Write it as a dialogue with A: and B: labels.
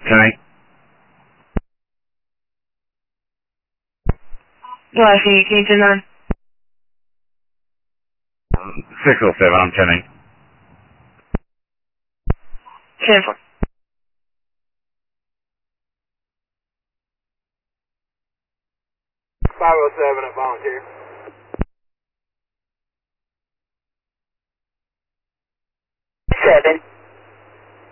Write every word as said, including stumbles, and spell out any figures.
A: ten eight.
B: No, I see. Can you turn on?
A: six oh seven, I'm ten eight.
B: ten four.
C: five oh seven at Volunteer.